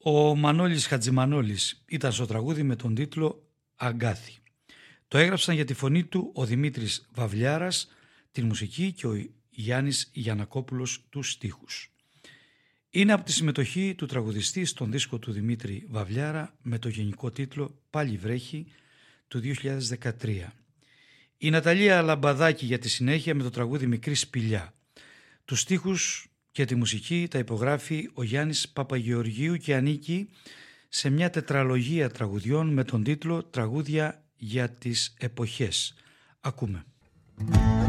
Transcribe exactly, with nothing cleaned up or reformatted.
Ο Μανώλης Χατζημανόλης ήταν στο τραγούδι με τον τίτλο «Αγκάθι». Το έγραψαν για τη φωνή του ο Δημήτρης Βαβλιάρας, την μουσική, και ο Γιάννης Γιαννακόπουλος τους στίχους. Είναι από τη συμμετοχή του τραγουδιστή στον δίσκο του Δημήτρη Βαβλιάρα με το γενικό τίτλο «Πάλι βρέχει» του δύο χιλιάδες δεκατρία. Η Ναταλία Λαμπαδάκη για τη συνέχεια με το τραγούδι «Μικρή Σπηλιά». Τους στίχους και τη μουσική τα υπογράφει ο Γιάννης Παπαγεωργίου και ανήκει σε μια τετραλογία τραγουδιών με τον τίτλο «Τραγούδια για τις εποχές». Ακούμε.